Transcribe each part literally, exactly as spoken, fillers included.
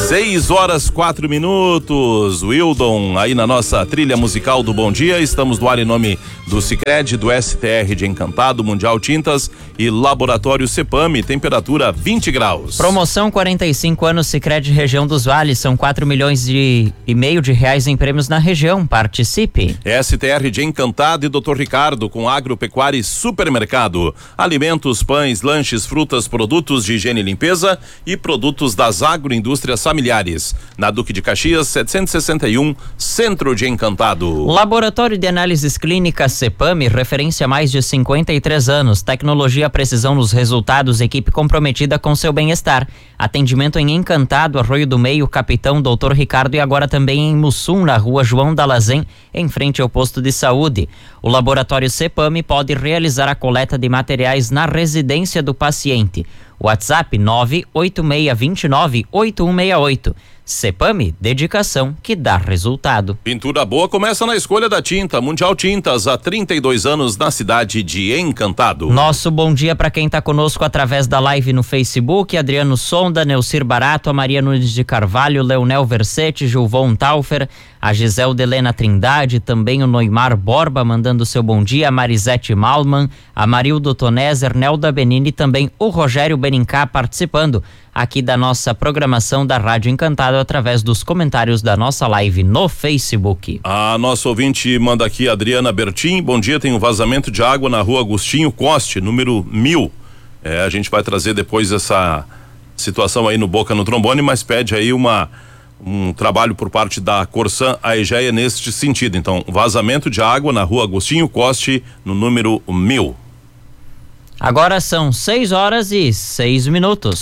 Seis horas, quatro minutos. Wildon, aí na nossa trilha musical do Bom Dia. Estamos no ar em nome do Sicredi, do S T R de Encantado, Mundial Tintas e Laboratório Cepame, temperatura vinte graus. Promoção quarenta e cinco anos Sicredi Região dos Vales, são quatro milhões de, e meio de reais em prêmios na região. Participe. S T R de Encantado e doutor Ricardo com Agropecuária e Supermercado. Alimentos, pães, lanches, frutas, produtos de higiene e limpeza e produtos das agroindústrias familiares. Na Duque de Caxias, setecentos e sessenta e um, Centro de Encantado. Laboratório de Análises Clínicas Cepame, referência há mais de cinquenta e três anos. Tecnologia, precisão nos resultados, equipe comprometida com seu bem-estar. Atendimento em Encantado, Arroio do Meio, Capitão doutor Ricardo e agora também em Mussum, na rua João Dalazen, em frente ao posto de saúde. O Laboratório Cepame pode realizar a coleta de materiais na residência do paciente. WhatsApp nove oito seis dois nove oito um seis oito. Cepame, dedicação que dá resultado. Pintura boa começa na escolha da tinta. Mundial Tintas, há trinta e dois anos na cidade de Encantado. Nosso bom dia para quem está conosco através da live no Facebook: Adriano Sonda, Neucir Barato, a Maria Nunes de Carvalho, Leonel Versete, Gilvon Taufer, a Gisele Delena Trindade, também o Noimar Borba mandando seu bom dia, a Marisete Malman, a Marildo Toneser, Nelda Benini e também o Rogério Benincá participando aqui da nossa programação da Rádio Encantado através dos comentários da nossa live no Facebook. A nossa ouvinte manda aqui, Adriana Bertin, bom dia, tem um vazamento de água na rua Agostinho Coste, número mil. É, a gente vai trazer depois essa situação aí no Boca no Trombone, mas pede aí uma um trabalho por parte da Corsan Aegea neste sentido. Então, vazamento de água na rua Agostinho Coste, no número mil. Agora são seis horas e seis minutos.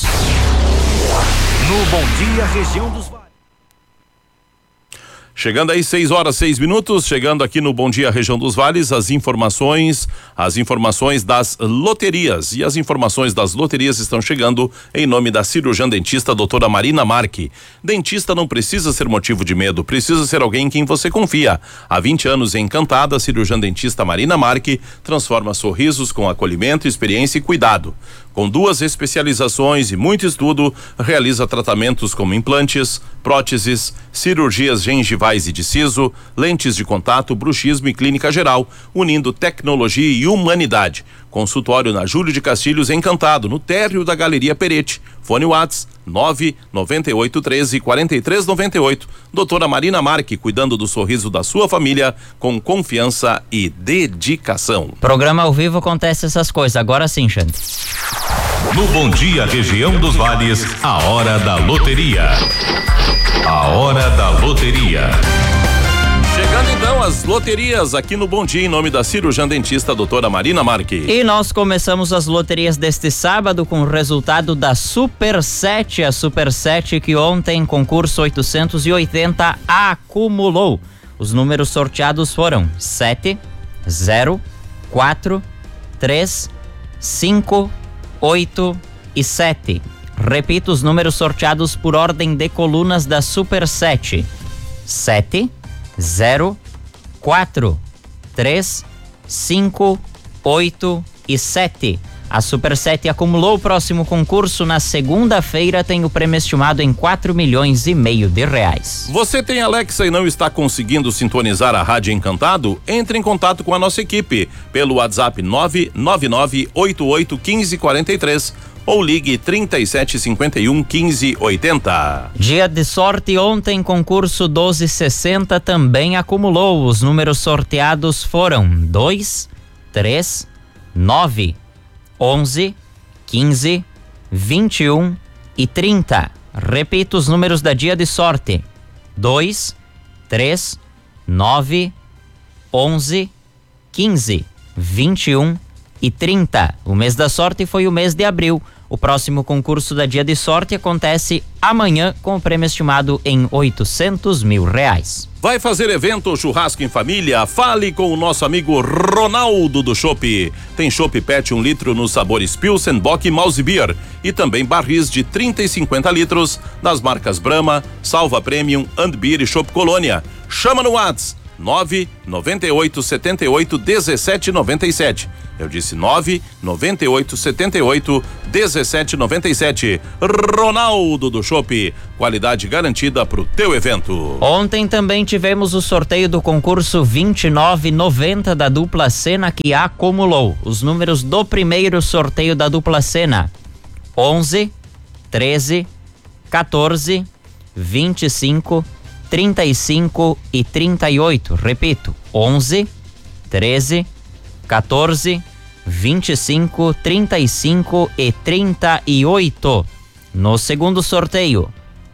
No Bom Dia Região dos Vales. Chegando aí seis horas, seis minutos, chegando aqui no Bom Dia Região dos Vales, as informações, as informações das loterias. E as informações das loterias estão chegando em nome da cirurgiã dentista doutora Marina Marque. Dentista não precisa ser motivo de medo, precisa ser alguém em quem você confia. Há vinte anos Encantada, a cirurgiã dentista Marina Marque transforma sorrisos com acolhimento, experiência e cuidado. Com duas especializações e muito estudo, realiza tratamentos como implantes, próteses, cirurgias gengivais e de siso, lentes de contato, bruxismo e clínica geral, unindo tecnologia e humanidade. Consultório na Júlio de Castilhos, Encantado, no térreo da Galeria Perete. Fone WhatsApp nove nove oito um três quatro três nove oito. Doutora Marina Marque, cuidando do sorriso da sua família com confiança e dedicação. Programa ao vivo acontece essas coisas. Agora sim, Xande. No Bom Dia Região dos Vales, a hora da loteria. A hora da loteria. Chegando então as loterias aqui no Bom Dia em nome da cirurgiã dentista doutora Marina Marque. E nós começamos as loterias deste sábado com o resultado da Super sete, a Super sete que ontem concurso oitocentos e oitenta acumulou. Os números sorteados foram sete, zero, quatro, três, cinco, oito e sete. Repito os números sorteados por ordem de colunas da Super sete: sete, zero, quatro, três, cinco, oito e sete. A Super sete acumulou o próximo concurso na segunda-feira, tem o prêmio estimado em quatro milhões e meio de reais. Você tem Alexa e não está conseguindo sintonizar a Rádio Encantado? Entre em contato com a nossa equipe pelo WhatsApp nove nove nove oito oito um cinco quatro três ou ligue trinta e sete cinquenta e um quinze oitenta. Dia de sorte ontem, concurso doze sessenta também acumulou. Os números sorteados foram dois, três, nove, onze, quinze, vinte e um e trinta. Repito os números da dia de sorte: dois, três, nove, onze, quinze, vinte e um e trinta. O mês da sorte foi o mês de abril. O próximo concurso da dia de sorte acontece amanhã com o prêmio estimado em oitocentos mil reais. Vai fazer evento ou churrasco em família? Fale com o nosso amigo Ronaldo do Chopp. Tem Chopp Pet um litro nos sabores Pilsen, Bock e Mouse Beer. E também barris de trinta e cinquenta litros das marcas Brahma, Salva Premium, And Beer e Chopp Colônia. Chama no WhatsApp nove nove oito sete oito um sete nove sete. Eu disse nove nove oito sete oito um sete nove sete. Ronaldo do Chopp, qualidade garantida pro teu evento. Ontem também tivemos o sorteio do concurso vinte e nove noventa da dupla Sena, que acumulou os números do primeiro sorteio da dupla Sena: onze, treze, quatorze, vinte e cinco, trinta e cinco e trinta e oito. Repito: onze, treze, quatorze, vinte e cinco, trinta e cinco e trinta e oito. No segundo sorteio: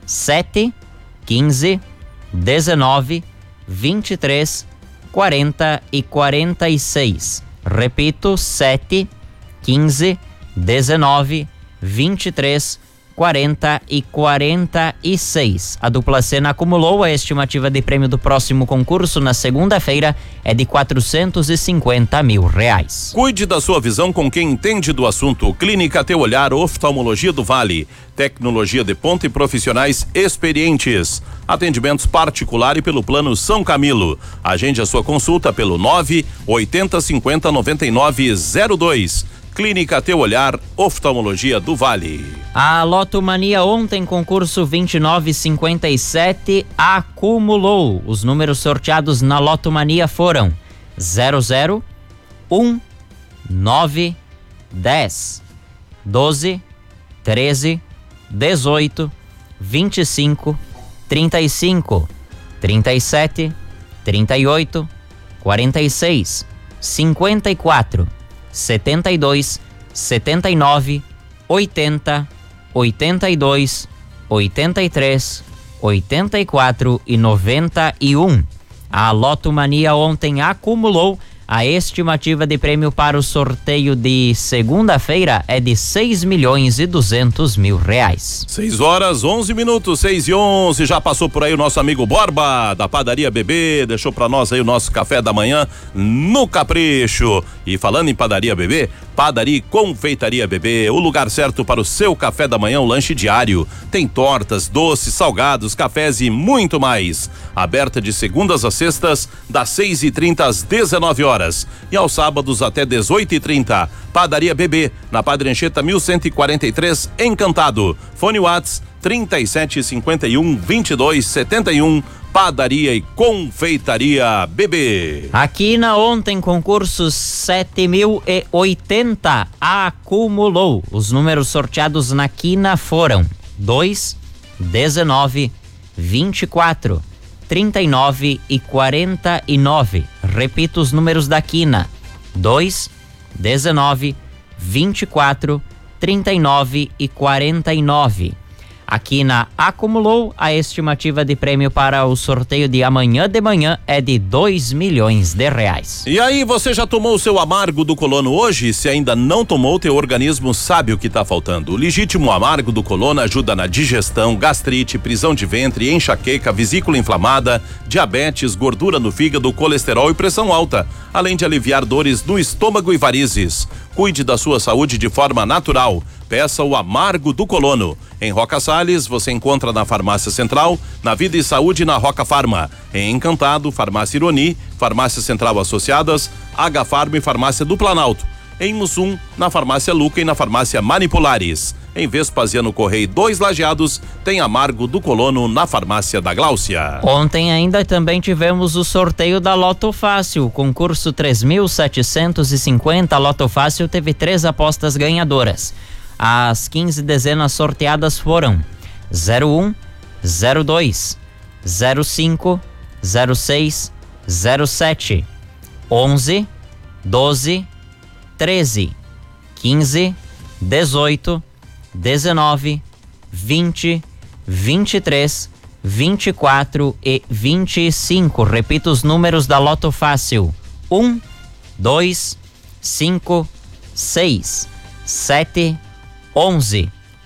sete, quinze, dezenove, vinte e três, quarenta e quarenta e seis. Repito: sete, quinze, dezenove, vinte e três, quarenta e quarenta e seis. A dupla Sena acumulou. A estimativa de prêmio do próximo concurso na segunda-feira é de quatrocentos e cinquenta mil reais. Cuide da sua visão com quem entende do assunto. Clínica Teu Olhar, Oftalmologia do Vale. Tecnologia de ponta e profissionais experientes. Atendimentos particular e pelo plano São Camilo. Agende a sua consulta pelo nove oitenta cinquenta noventa e nove zero dois. Clínica Teu Olhar, Oftalmologia do Vale. A Lotomania ontem, concurso vinte e nove cinquenta e sete, acumulou. Os números sorteados na Lotomania foram zero zero, um, nove, dez, doze, treze, dezoito, vinte e cinco, trinta e cinco, trinta e sete, trinta e oito, quarenta e seis, cinquenta e quatro, setenta e dois, setenta e nove, oitenta, oitenta e dois, oitenta e três, oitenta e quatro e noventa e um. A Lotomania ontem acumulou. A estimativa de prêmio para o sorteio de segunda-feira é de seis milhões e duzentos mil reais. seis horas, onze minutos, seis e onze. Já passou por aí o nosso amigo Borba, da Padaria Bebê. Deixou pra nós aí o nosso café da manhã no Capricho. E falando em Padaria Bebê, Padaria e Confeitaria Bebê, o lugar certo para o seu café da manhã, o lanche diário. Tem tortas, doces, salgados, cafés e muito mais. Aberta de segundas a sextas, das seis e trinta às dezenove horas. E aos sábados até dezoito e trinta. Padaria Bebê, na Padre Anchieta mil cento e quarenta e três, Encantado. Fone Whats trinta e sete cinquenta e um, vinte e dois setenta e um. Padaria e Confeitaria Bebê. Aqui na ontem, concurso sete mil e oitenta acumulou. Os números sorteados na quina foram dois, dezenove, vinte e quatro, trinta e nove e quarenta e nove. Repito os números da quina: dois, dezenove, vinte e quatro, trinta e nove e quarenta e nove. A quina acumulou. A estimativa de prêmio para o sorteio de amanhã de manhã é de dois milhões de reais. E aí, você já tomou o seu amargo do colono hoje? Se ainda não tomou, teu organismo sabe o que está faltando. O legítimo amargo do colono ajuda na digestão, gastrite, prisão de ventre, enxaqueca, vesícula inflamada, diabetes, gordura no fígado, colesterol e pressão alta, além de aliviar dores no estômago e varizes. Cuide da sua saúde de forma natural. Peça o amargo do colono. Em Roca Salles, você encontra na Farmácia Central, na Vida e Saúde na Roca Farma. Em Encantado, Farmácia Ironi, Farmácia Central Associadas, H Farma e Farmácia do Planalto. Em Mussum, na Farmácia Luca e na Farmácia Manipulares. Em Vespasiano Correia dois Lajeados, tem amargo do colono na Farmácia da Gláucia. Ontem ainda também tivemos o sorteio da Loto Fácil, concurso três mil setecentos e cinquenta. A Loto Fácil teve três apostas ganhadoras. As quinze dezenas sorteadas foram zero um, zero dois, zero cinco, zero seis, zero sete, onze, doze, treze, quinze, dezoito, dezenove, vinte, vinte e três, vinte e quatro e vinte e cinco. Repito os números da Loto Fácil: um, dois, cinco, seis, sete, onze,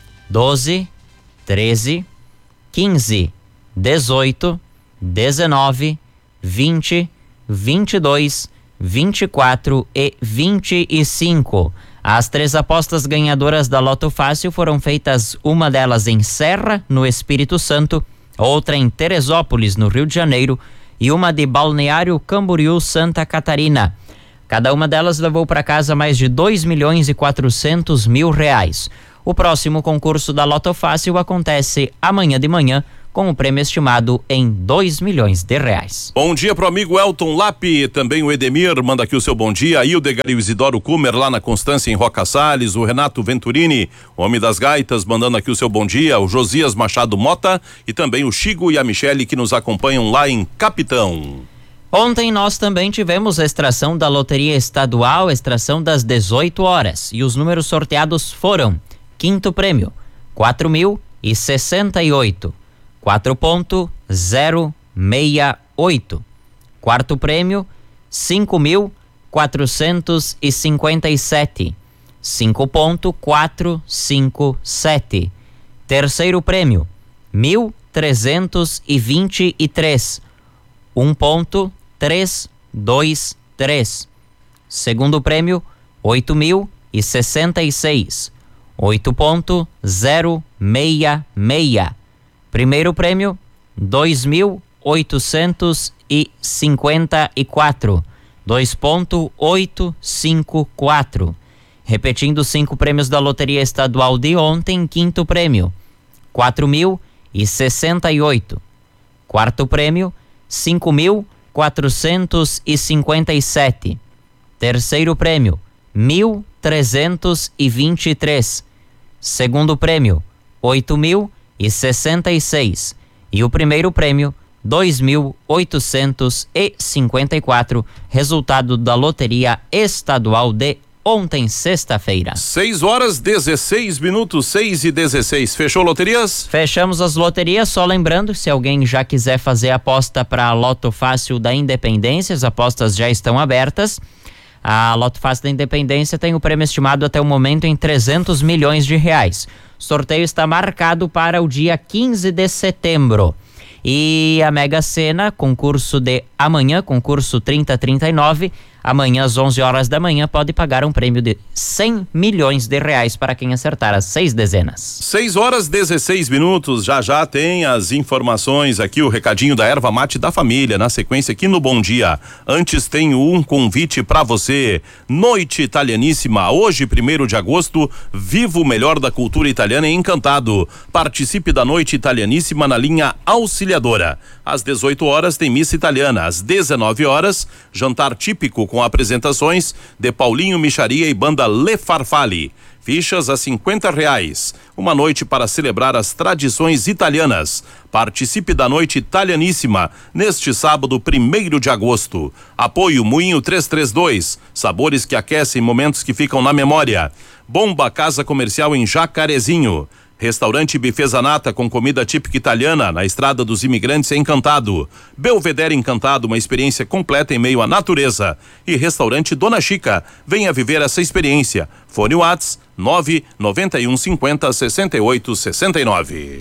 doze, treze, quinze, dezoito, dezenove, vinte, vinte e dois, vinte e quatro e vinte e cinco. As três apostas ganhadoras da Loto Fácil foram feitas, uma delas em Serra, no Espírito Santo, outra em Teresópolis, no Rio de Janeiro, e uma de Balneário Camboriú, Santa Catarina. Cada uma delas levou para casa mais de dois milhões e quatrocentos mil reais. O próximo concurso da Loto Fácil acontece amanhã de manhã, com o prêmio estimado em dois milhões de reais. Bom dia pro amigo Elton Lapi, também o Edemir manda aqui o seu bom dia, aí o Degar e o Isidoro Kumer lá na Constância em Roca Salles, o Renato Venturini, o Homem das Gaitas, mandando aqui o seu bom dia, o Josias Machado Mota e também o Chigo e a Michele que nos acompanham lá em Capitão. Ontem nós também tivemos a extração da Loteria Estadual, extração das dezoito horas, e os números sorteados foram: quinto prêmio, quatro mil e sessenta e oito. quatro ponto zero seis oito. Quarto prêmio, cinco mil quatrocentos e cinquenta e sete. cinco ponto quatrocentos e cinquenta e sete. Terceiro prêmio, mil trezentos e vinte e três. um ponto trezentos e vinte e três. Segundo prêmio, oito mil e sessenta e seis. oito ponto zero seis seis. Primeiro prêmio, dois mil oitocentos e cinquenta e quatro, dois ponto oitocentos e cinquenta e quatro. Repetindo os cinco prêmios da Loteria Estadual de ontem, quinto prêmio, quatro mil e sessenta e oito. Quarto prêmio, cinco mil quatrocentos e cinquenta e sete. Terceiro prêmio, mil trezentos e vinte e três. Segundo prêmio, oito mil e sessenta e seis, e o primeiro prêmio dois mil oitocentos e cinquenta e quatro, resultado da Loteria Estadual de ontem, sexta-feira. seis horas dezesseis minutos, seis e dezesseis. Fechou loterias? Fechamos as loterias, só lembrando, se alguém já quiser fazer aposta para a Loto Fácil da Independência, as apostas já estão abertas. A Loto Fácil da Independência tem o prêmio estimado até o momento em trezentos milhões de reais. O sorteio está marcado para o dia quinze de setembro. E a Mega Sena, concurso de amanhã, concurso trinta trinta e nove, amanhã às onze horas da manhã pode pagar um prêmio de cem milhões de reais para quem acertar as seis dezenas. seis horas dezesseis minutos, já já tem as informações aqui, o recadinho da erva mate da família, na sequência aqui no Bom Dia. Antes tenho um convite para você, Noite Italianíssima, hoje primeiro de agosto, viva o melhor da cultura italiana em Encantado. Participe da Noite Italianíssima na linha Auxiliadora. Às dezoito horas tem missa italiana, às dezenove horas, jantar típico com apresentações de Paulinho Micharia e banda Le Farfalle. Fichas a cinquenta reais. Uma noite para celebrar as tradições italianas. Participe da Noite Italianíssima neste sábado, primeiro de agosto. Apoio Moinho trezentos e trinta e dois. Sabores que aquecem momentos que ficam na memória. Bomba Casa Comercial em Jacarezinho. Restaurante Buffet Zanata com comida típica italiana na Estrada dos Imigrantes em Encantado. Belvedere Encantado, uma experiência completa em meio à natureza. E Restaurante Dona Chica, venha viver essa experiência. Fone Whats nove nove um cinco zero seis oito seis nove.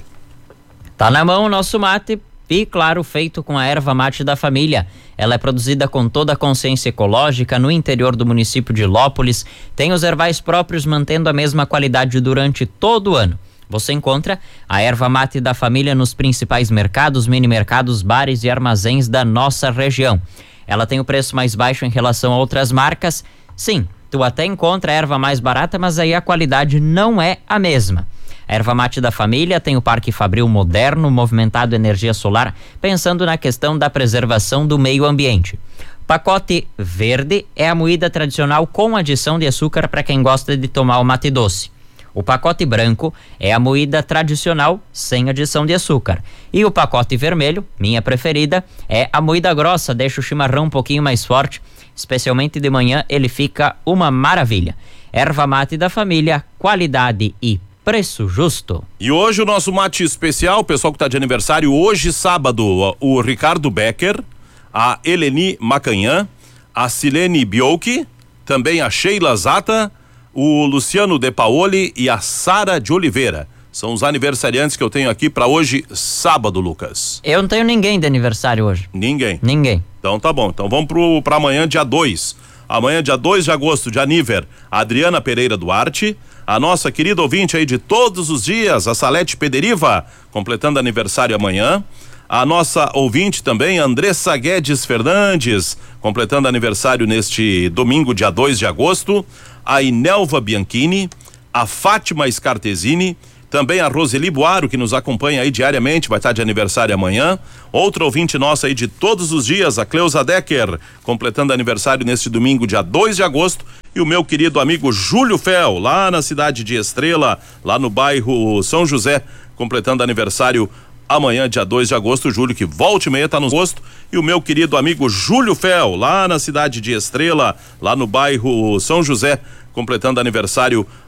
Tá na mão o nosso mate e, claro, feito com a erva mate da família. Ela é produzida com toda a consciência ecológica no interior do município de Lópolis. Tem os ervais próprios mantendo a mesma qualidade durante todo o ano. Você encontra a erva mate da família nos principais mercados, mini-mercados, bares e armazéns da nossa região. Ela tem o preço mais baixo em relação a outras marcas. Sim, tu até encontra a erva mais barata, mas aí a qualidade não é a mesma. A erva mate da família tem o Parque Fabril moderno, movimentado energia solar, pensando na questão da preservação do meio ambiente. Pacote verde é a moída tradicional com adição de açúcar para quem gosta de tomar o mate doce. O pacote branco é a moída tradicional sem adição de açúcar. E o pacote vermelho, minha preferida, é a moída grossa, deixa o chimarrão um pouquinho mais forte, especialmente de manhã ele fica uma maravilha. Erva mate da família, qualidade e preço justo. E hoje o nosso mate especial, o pessoal que está de aniversário, hoje sábado, o Ricardo Becker, a Eleni Macanhã, a Silene Biolchi, também a Sheila Zata, o Luciano De Paoli e a Sara de Oliveira. São os aniversariantes que eu tenho aqui para hoje, sábado, Lucas. Eu não tenho ninguém de aniversário hoje. Ninguém? Ninguém. Então tá bom. Então vamos pro, pra amanhã, dia dois. Amanhã, dia dois de agosto, de aniver, a Adriana Pereira Duarte, A nossa querida ouvinte aí de todos os dias, a Salete Pederiva, completando aniversário amanhã. A nossa ouvinte também, Andressa Guedes Fernandes, completando aniversário neste domingo, dia dois de agosto. A Inelva Bianchini, a Fátima Scartesini, também a Roseli Boaro, que nos acompanha aí diariamente, vai estar de aniversário amanhã. Outra ouvinte nossa aí de todos os dias, a Cleusa Decker, completando aniversário neste domingo, dia dois de agosto. E o meu querido amigo Júlio Fel, lá na cidade de Estrela, lá no bairro São José, completando aniversário amanhã, dia dois de agosto. Júlio, que volta e meia tá no gosto. E o meu querido amigo Júlio Fel, lá na cidade de Estrela, lá no bairro São José, completando aniversário